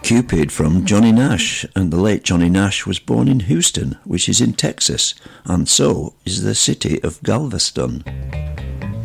Cupid from Johnny Nash, and the late Johnny Nash was born in Houston, which is in Texas, and so is the city of Galveston.